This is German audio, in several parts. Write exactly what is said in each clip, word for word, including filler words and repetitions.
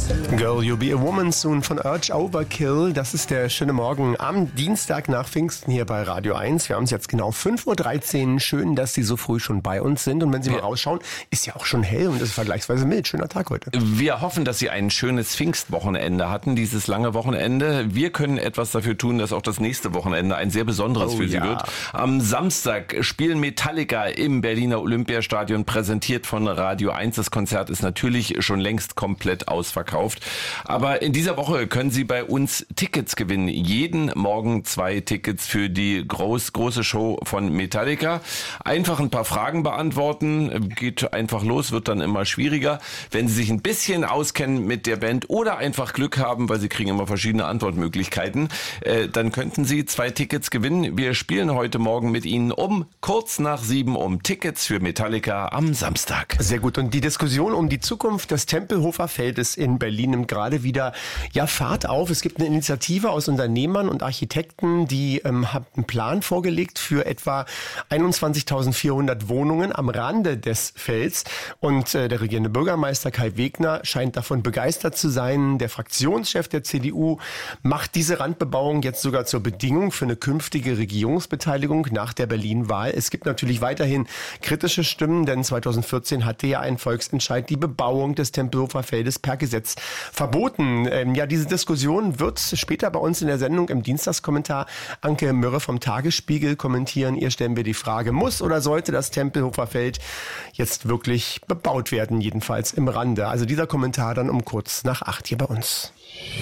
Girl, You'll Be a Woman Soon von Urge Overkill. Das ist der schöne Morgen am Dienstag nach Pfingsten hier bei Radio eins. Wir haben es jetzt genau fünf Uhr dreizehn. Schön, dass Sie so früh schon bei uns sind. Und wenn Sie mal rausschauen, ist ja auch schon hell und ist vergleichsweise mild. Schöner Tag heute. Wir hoffen, dass Sie ein schönes Pfingstwochenende hatten, dieses lange Wochenende. Wir können etwas dafür tun, dass auch das nächste Wochenende ein sehr besonderes oh, für Sie ja. wird. Am Samstag spielen Metallica im Berliner Olympiastadion, präsentiert von Radio eins. Das Konzert ist natürlich schon längst komplett ausverkauft. Aber in dieser Woche können Sie bei uns Tickets gewinnen. Jeden Morgen zwei Tickets für die groß, große Show von Metallica. Einfach ein paar Fragen beantworten. Geht einfach los, wird dann immer schwieriger. Wenn Sie sich ein bisschen auskennen mit der Band oder einfach Glück haben, weil Sie kriegen immer verschiedene Antwortmöglichkeiten, äh, dann könnten Sie zwei Tickets gewinnen. Wir spielen heute Morgen mit Ihnen um kurz nach sieben um Tickets für Metallica am Samstag. Sehr gut. Und die Diskussion um die Zukunft des Tempelhofer Feldes in Berlin nimmt gerade wieder ja Fahrt auf. Es gibt eine Initiative aus Unternehmern und Architekten, die ähm, haben einen Plan vorgelegt für etwa einundzwanzigtausendvierhundert Wohnungen am Rande des Felds. Und äh, der regierende Bürgermeister Kai Wegner scheint davon begeistert zu sein. Der Fraktionschef der C D U macht diese Randbebauung jetzt sogar zur Bedingung für eine künftige Regierungsbeteiligung nach der Berlin-Wahl. Es gibt natürlich weiterhin kritische Stimmen, denn zweitausendvierzehn hatte ja ein Volksentscheid die Bebauung des Tempelhofer Feldes per Gesetz verboten. Ähm, ja, diese Diskussion wird später bei uns in der Sendung im Dienstagskommentar Anke Mürre vom Tagesspiegel kommentieren. Ihr stellen wir die Frage, muss oder sollte das Tempelhofer Feld jetzt wirklich bebaut werden, jedenfalls im Rande. Also dieser Kommentar dann um kurz nach acht hier bei uns.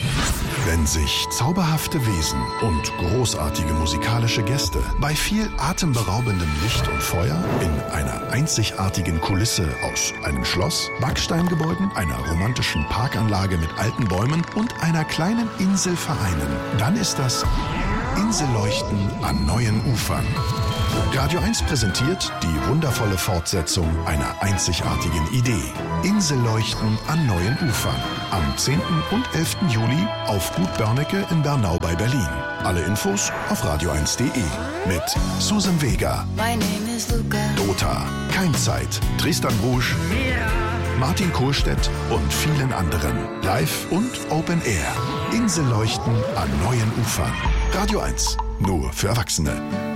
Wenn sich zauberhafte Wesen und großartige musikalische Gäste bei viel atemberaubendem Licht und Feuer in einer einzigartigen Kulisse aus einem Schloss, Backsteingebäuden, einer romantischen Parkanlage mit alten Bäumen und einer kleinen Insel vereinen, dann ist das Inselleuchten an neuen Ufern. Radio eins präsentiert die wundervolle Fortsetzung einer einzigartigen Idee. Inselleuchten an neuen Ufern. Am zehnten und elften Juli auf Gut Börnecke in Bernau bei Berlin. Alle Infos auf radio eins punkt de. Mit Susan Vega, Dota, Keimzeit, Tristan Rouge, Martin Kohlstedt und vielen anderen. Live und Open Air. Inselleuchten an neuen Ufern. Radio eins. Nur für Erwachsene.